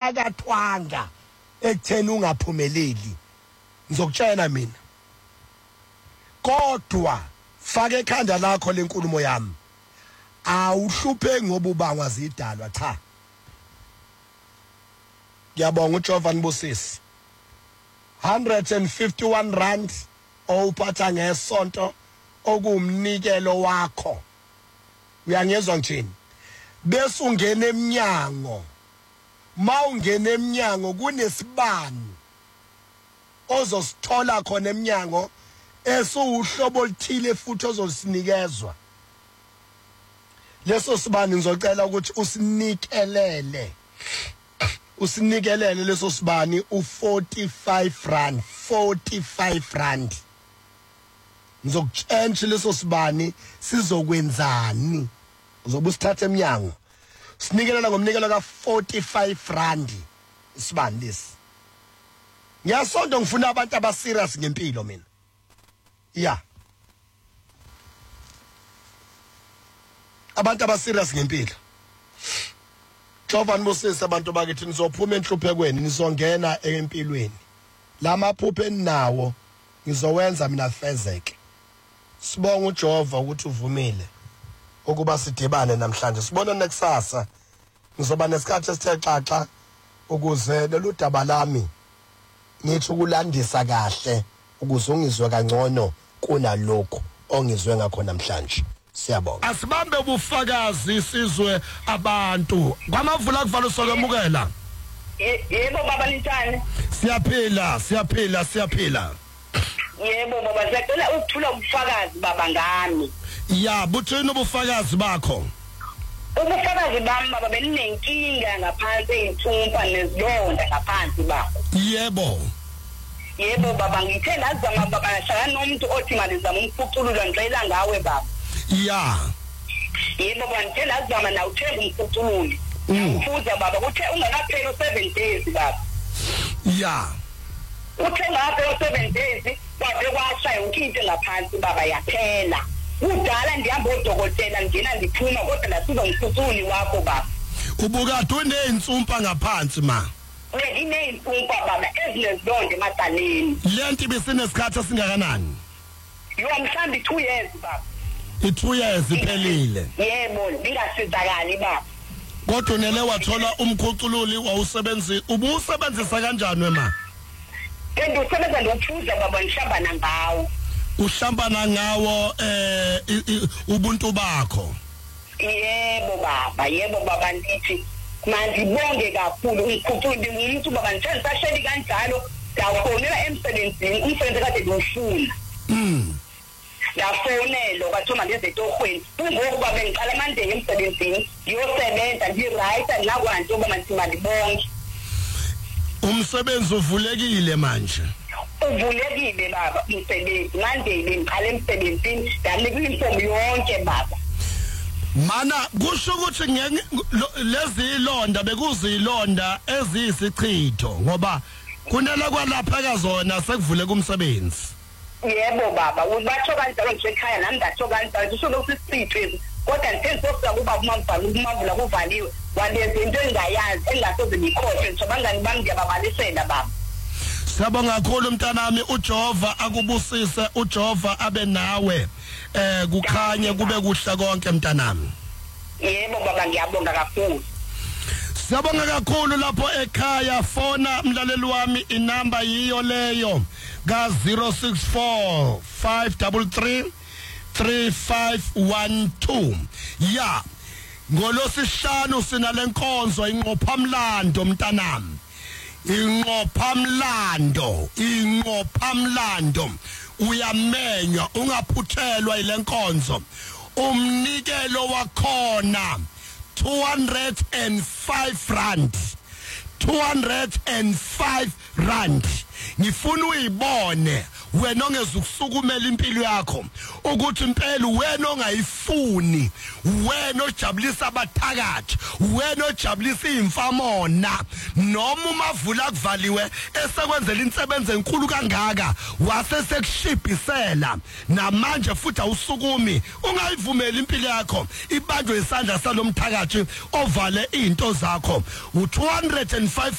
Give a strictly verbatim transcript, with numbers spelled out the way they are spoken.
awuthakathwanga ekutheni ungaphumeleli ngizokutshela mina kodwa fake ekhanda lakho lenkulumo yami awuhluphe ngoba ubangwa zidalwa cha ngiyabonga uJehova nibusisi one hundred fifty-one rand owuphatha ngesonto okumnikelo wakho uyangezwa njeni bese ungena eminyango mawungena eminyango kunesibani ozosithola khona eminyango esuhlobo oluthile futhi ozosinikezwa leso sibani ngizocela ukuthi usinikelele usinikelele leso sibani u forty-five rand forty-five rand ngizokutshentsha leso sibani sizokwenzani uzobe usithatha eminyango sinikelela ngomnikelo ka forty-five rand isibani lesi ngiyasonto ngifuna abantu aba serious ngempilo mina ya abantu aba serious ngempilo Jehova nibusise abantu bakithi nizophuma enhluphekweni nizongena empilweni lamaphupho eninawo ngizowenza mina fezeke sibonga uJehova ukuthi uvumile ukuba sidibane namhlanje sibona nekusasa ngizoba nesikhathi esithe xaxa ukuze leludaba lami ngithi ukulandisa kahle ukuze ungizwe kangcono kunalokho ongizwe ngakho namhlanje siyabonga asibambe ubufakazi sizwe abantu kwamavula kuvala sokwamukela yebo baba Lintshane siyaphila siyaphila siyaphila yebo baba siyacela ukuthula ubufakazi baba ngami ya buthini ubufakazi bakho ubufakazi bami baba beninenkinga ngaphansi einthumpa nezilonda ngaphansi baba yebo yebo baba ngithe lazama baba ngihlala nomuntu othi mali zama umfuculula ngicela ngawe baba ya yebo baba ngithe lazama na uthenga umfucululi ufuza baba uthe ungakapheli seven days baba ya uthe ngapheli seven days kwabe kwashaya ukinto ngaphansi baba yaphela udala ndihamba odokotela ngina ndiphuma kodwa lasiza umfucululi wakho baba ubukade uneintsumpa ngaphansi ma Ineintsumpa baba ezinezilonda emaqaleni lento ibisinesikhathi esingakanani yo mhlambi two years baba i two years iphelile yebo ningasizakali baba kodwa nele wathola umkhucululi wawusebenzi ubusebenzisa kanjani wema kanti usebenza ngokuphuza baba ngihlambana ngawo uhlambana ngawo eh ubuntu bakho yebo baba yebo baba ndithi manje bonke kakhulu umkhucululi umuntu baba ngithanda sahleli kanjalo dawufonela emsebenzini umsebenzi kade ngifuna mm yafonelo kwathoma ngezetohweni kungokuba bengiqala manje emsebenzini ngiyosebenza ngi-right nakwanto uba mantimali bonke umsebenzi uvulekile manje uvulekile baba umsebenzi manje bengiqala emsebenzini ndanikwa imfomu yonke baba mana kusho ukuthi lezi ilonda bekuzilonda eziyisichitho ngoba kunela kwalapha kazona sekuvule kumsebenzi yebo baba ubatsho kanjalo nje ekhaya nami ndatsho kanjalo kusho lokhu isicitho kodwa ngithenze sokuza kuba kumavula kumavula kuvaliwe walezi into engayazi engasoze ngikhohle nje bangani bami ngiyababalisela baba siyabonga kakhulu mntanami uJehova akubusise uJehova abe nawe eh kukhanye kube kuhle konke mntanami yebo baba ngiyabonga kakhulu siyabonga kakhulu lapho ekhaya fona mlaleli wami inamba yiyo leyo ka zero six four five three three three five one two ya ngolosihlanu sinalenkonzo inqophamlando mntanami inqophamlando inqophamlando uyamenywa ungaphuthelwa ilenkonzo umnikelo wakhona two hundred five rand two hundred five rand ngifuna uyibone wena ongezukusukumela impilo yakho ukuthi impela wena ongayifuni wena ojabulisa abathakathi wena ojabulisa imfamona noma umavula kuvaliwe esekwenzela insebenzo enkulu kangaka wase sekushibhisela namanje futhi awusukumi ungayivumela impilo yakho ibanjwe isandla salomthakathi ovale izinto zakho u two hundred five